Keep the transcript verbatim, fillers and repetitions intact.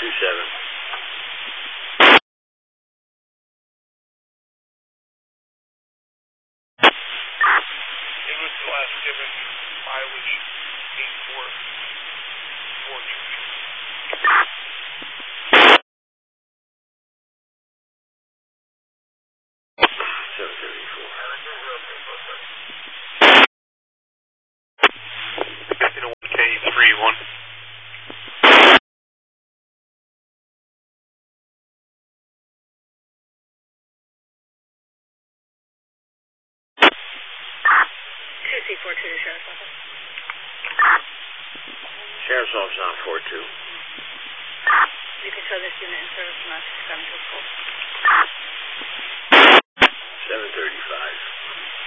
two seven. It was last given mileage eight four four two. seven thirty-four. Casino one K three one. two C four two to Sheriff's Office. Sheriff's Office on four two. You can show this unit in service from last seven to school. seven thirty-five.